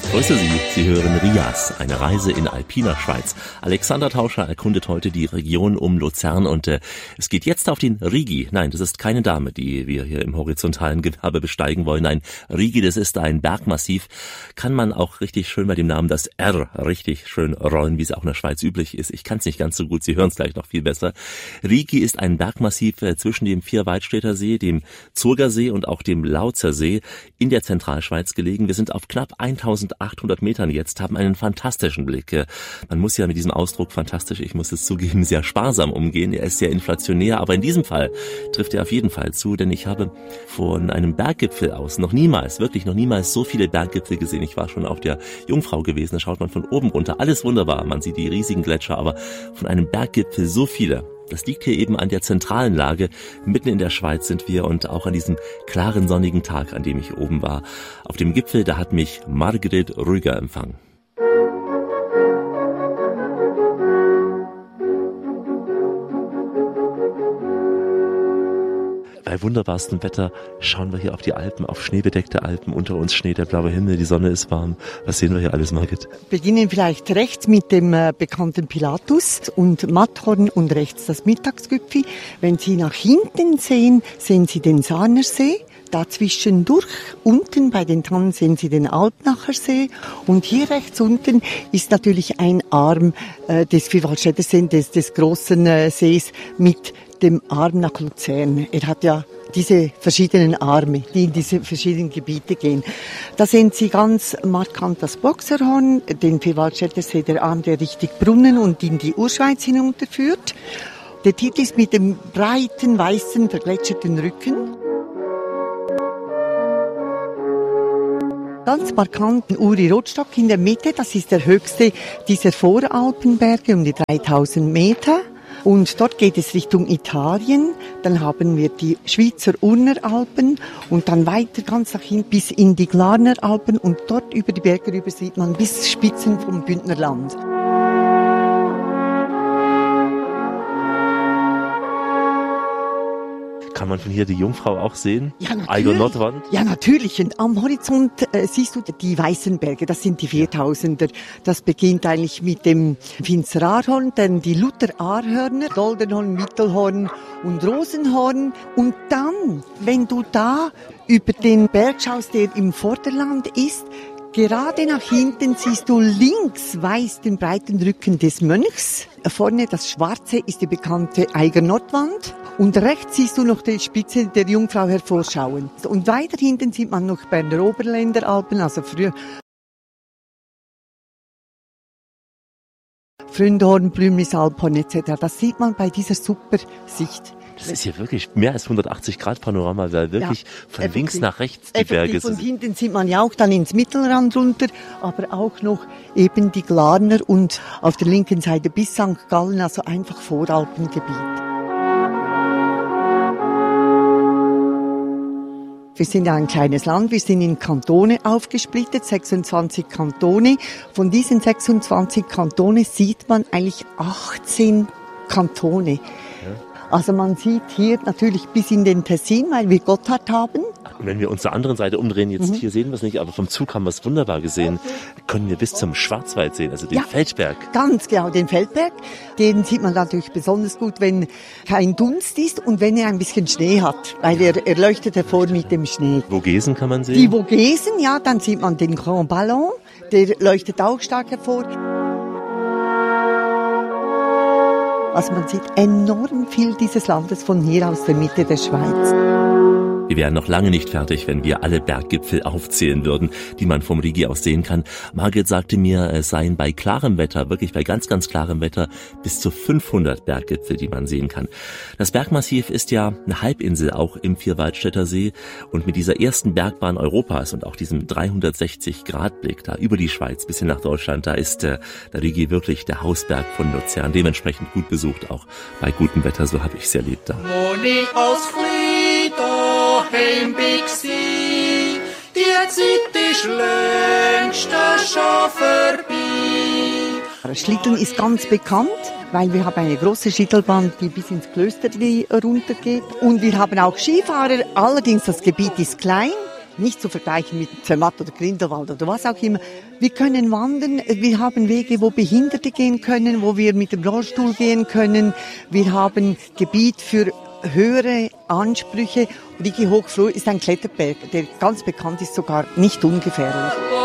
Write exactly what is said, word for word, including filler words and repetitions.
Grüße Sie, Sie hören Rias, eine Reise in alpiner Schweiz. Alexander Tauscher erkundet heute die Region um Luzern und äh, es geht jetzt auf den Rigi. Nein, das ist keine Dame, die wir hier im horizontalen Gewerbe besteigen wollen. Nein, Rigi, das ist ein Bergmassiv. Kann man auch richtig schön bei dem Namen das R richtig schön rollen, wie es auch in der Schweiz üblich ist. Ich kann es nicht ganz so gut, Sie hören es gleich noch viel besser. Rigi ist ein Bergmassiv äh, zwischen dem Vierwaldstätter See, dem Zurgersee und auch dem Lautzer See in der Zentralschweiz gelegen. Wir sind auf knapp eintausendachthundert Metern jetzt, haben einen fantastischen Blick. Man muss ja mit diesem Ausdruck fantastisch, ich muss es zugeben, sehr sparsam umgehen. Er ist sehr inflationär, aber in diesem Fall trifft er auf jeden Fall zu, denn ich habe von einem Berggipfel aus noch niemals, wirklich noch niemals so viele Berggipfel gesehen. Ich war schon auf der Jungfrau gewesen, da schaut man von oben runter, alles wunderbar, man sieht die riesigen Gletscher, aber von einem Berggipfel so viele. Das liegt hier eben an der zentralen Lage. Mitten in der Schweiz sind wir und auch an diesem klaren, sonnigen Tag, an dem ich oben war. Auf dem Gipfel, da hat mich Margret Rüger empfangen. Bei wunderbarstem Wetter schauen wir hier auf die Alpen, auf schneebedeckte Alpen. Unter uns Schnee, der blaue Himmel, die Sonne ist warm. Was sehen wir hier alles, Margit? Beginnen vielleicht rechts mit dem äh, bekannten Pilatus und Matterhorn und rechts das Mittagsgipfel. Wenn Sie nach hinten sehen, sehen Sie den Sarnersee. Dazwischen durch, unten bei den Tannen sehen Sie den Alpnacher See. Und hier rechts unten ist natürlich ein Arm äh, des Vierwaldstätter Sees, des, des großen äh, Sees mit dem Arm nach Luzern. Er hat ja diese verschiedenen Arme, die in diese verschiedenen Gebiete gehen. Da sehen Sie ganz markant das Boxerhorn, den Vierwaldstätter See, der Arm, der richtig Brunnen und in die Urschweiz hinunterführt. Der Titel ist mit dem breiten, weißen, vergletscherten Rücken. Ganz markant Uri Rotstock in der Mitte, das ist der höchste dieser Voralpenberge um die dreitausend Meter. Und dort geht es Richtung Italien, dann haben wir die Schweizer Urner Alpen und dann weiter ganz nach hinten bis in die Glarner Alpen und dort über die Berge rüber sieht man bis Spitzen vom Bündnerland. Kann man von hier die Jungfrau auch sehen? Ja, natürlich. Eiger Nordwand? Ja, natürlich. Und am Horizont äh, siehst du die weißen Berge, das sind die Viertausender. Das beginnt eigentlich mit dem Finster Aarhorn, dann die Luther Aarhörner, Goldenhorn, Mittelhorn und Rosenhorn. Und dann, wenn du da über den Berg schaust, der im Vorderland ist, gerade nach hinten siehst du links weiß den breiten Rücken des Mönchs. Vorne das Schwarze ist die bekannte Eiger Nordwand. Und rechts siehst du noch die Spitze der Jungfrau hervorschauen. Und weiter hinten sieht man noch Berner Oberländer Alpen, also früher Fründhorn, Blümlis, Alphorn et cetera. Das sieht man bei dieser super Sicht. Das ist hier wirklich mehr als hundertachtzig Grad Panorama, weil wirklich ja, von effektiv. Links nach rechts die effektiv. Berge sind. Von hinten sieht man ja auch dann ins Mittelland runter, aber auch noch eben die Glarner und auf der linken Seite bis Sankt Gallen, also einfach Voralpengebiet. Wir sind ja ein kleines Land, wir sind in Kantone aufgesplittet, sechsundzwanzig Kantone. Von diesen sechsundzwanzig Kantone sieht man eigentlich achtzehn Kantone. Ja. Also man sieht hier natürlich bis in den Tessin, weil wir Gotthard haben. Und wenn wir uns zur anderen Seite umdrehen, jetzt mhm. hier sehen wir es nicht, aber vom Zug haben wir es wunderbar gesehen, können wir bis zum Schwarzwald sehen, also den ja, Feldberg. Ganz genau, den Feldberg. Den sieht man natürlich besonders gut, wenn kein Dunst ist und wenn er ein bisschen Schnee hat, weil er, er leuchtet hervor mit dem Schnee. Vogesen kann man sehen? Die Vogesen, ja, dann sieht man den Grand Ballon, der leuchtet auch stark hervor. Also man sieht enorm viel dieses Landes von hier aus der Mitte der Schweiz. Wir wären noch lange nicht fertig, wenn wir alle Berggipfel aufzählen würden, die man vom Rigi aus sehen kann. Margret sagte mir, es seien bei klarem Wetter, wirklich bei ganz, ganz klarem Wetter, bis zu fünfhundert Berggipfel, die man sehen kann. Das Bergmassiv ist ja eine Halbinsel, auch im Vierwaldstätter See. Und mit dieser ersten Bergbahn Europas und auch diesem dreihundertsechzig Grad Blick da über die Schweiz bis hin nach Deutschland, da ist äh, der Rigi wirklich der Hausberg von Luzern. Dementsprechend gut besucht, auch bei gutem Wetter, so habe ich es erlebt da. Moni aus Frieda heim bixi, die Zeit ist längst schon vorbei. Schlitteln ist ganz bekannt, weil wir haben eine große Schlittelbahn, die bis ins Klösterli runtergeht. Und wir haben auch Skifahrer, allerdings das Gebiet ist klein. nicht zu vergleichen mit Zermatt oder Grindelwald oder was auch immer. Wir können wandern, wir haben Wege, wo Behinderte gehen können, wo wir mit dem Rollstuhl gehen können. Wir haben Gebiet für höhere Ansprüche. Rigi Hochflur ist ein Kletterberg, der ganz bekannt ist, sogar nicht ungefährlich.